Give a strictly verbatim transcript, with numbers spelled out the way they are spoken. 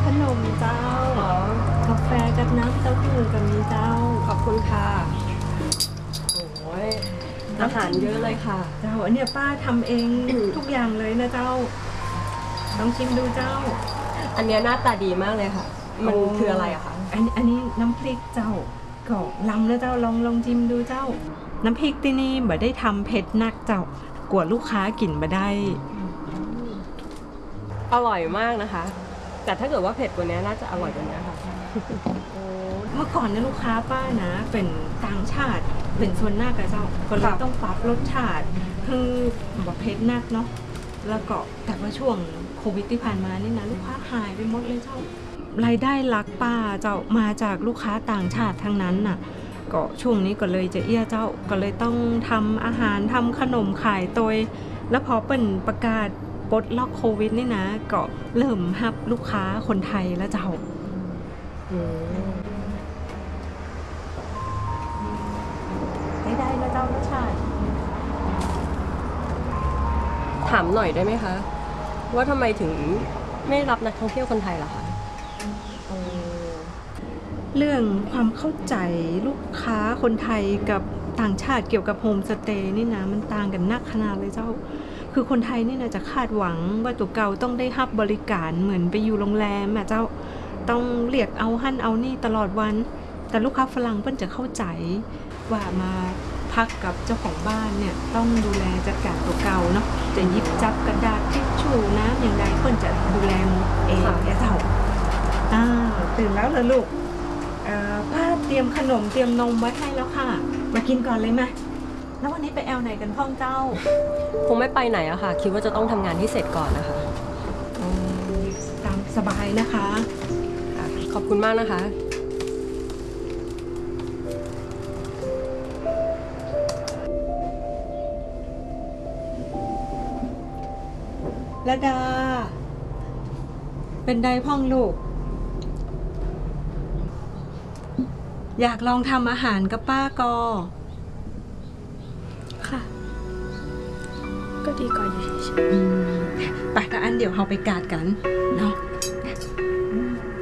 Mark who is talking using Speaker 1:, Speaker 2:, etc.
Speaker 1: นมเจ้ากาแฟกับน้ำเต้าหู้กับมีเจ้า
Speaker 2: ขอบคุณค่ะโอ้ยอาหารเยอะเลยค่ะ
Speaker 1: เจ้าอันเนี้ยป้าทำเองทุกอย่างเลยนะเจ้าลองชิมดูเจ้า
Speaker 2: อันนี้หน้าตาดีมากเลยค่ะมันคืออะไรอะคะ
Speaker 1: อันอันนี้น้ำพริกเจ้าก็ลำนะเจ้าลองลองชิมดูเจ้าน้ำพริกที่นี่บ่ได้ทำเผ็ดนักเจ้ากลัวลูกค้ากินมาได้
Speaker 2: อร่อยมากนะคะแต่ถ้าเกิดว่าเผ็ดกว่านี้น่าจะอร่อยกว่านี้ค่ะ
Speaker 1: เมื่อก่อนเนี่ยลูกค้าป้านะเป็นต่างชาติเป็นส่วนหน้ากับเจ้าก็เลยต้องปรับรสชาติคือแบบเผ็ดนักเนาะแล้วก็แต่ว่าช่วงโควิดที่ผ่านมานี่นะลูกค้าหายไปหมดเลยเจ้ารายได้หลักป้าเจ้ามาจากลูกค้าต่างชาติทั้งนั้นน่ะก็ช่วงนี้ก็เลยจะเอี้ยเจ้าก็เลยต้องทำอาหารทำขนมขายโดยแล้วพอเป็นประกาศปลดล็อกโควิดนี่นะก็เริ่มรับลูกค้าคนไทยแล้วเจ้าได้ได้แล้วเจ้ารสชาติ
Speaker 2: ถามหน่อยได้ไหมคะว่าทำไมถึงไม่รับนักท่องเที่ยวคนไทยล่ะคะ
Speaker 1: เรื่องความเข้าใจลูกค้าคนไทยกับต่างชาติเกี่ยวกับโฮมสเตย์นี่นะมันต่างกันนักขนาดเลยเจ้าคือคนไทยนี่นะจะคาดหวังว่าตัวเก่าต้องได้รับบริการเหมือนไปอยู่โรงแรมอ่ะเจ้าต้องเรียกเอาหั่นเอานี่ตลอดวันแต่ลูกค้าฝรั่งเพิ่นจะเข้าใจว่ามาพักกับเจ้าของบ้านเนี่ยต้องดูแลจัดการตัวเก่าเนาะจะหยิบจับกระดาษทิชชู่น้ำอย่างใดเพิ่นจะดูแลเองแกเจ้าอ่าตื่นแล้วเหรอลูกป้าเตรียมขนมเตรียมนมไว้ให้แล้วค่ะมากินก่อนเลยไหมแล้ววันนี้ไปแอลไหนกันพ่องเจ้า
Speaker 2: คงไม่ไปไหนอะค่ะคิดว่าจะต้องทำงานที่เสร็จก่อนนะคะ
Speaker 1: ตามสบายนะคะ
Speaker 2: ขอบคุณมากนะคะ
Speaker 1: ละดาเป็นไดพ่องลูกอยากลองทำอาหารกับป้ากอ
Speaker 3: ค่ะก็ดีกว่าอยู่เฉย
Speaker 1: ๆไปถ้าอันเดี๋ยวเราไปกาดกันเนาะ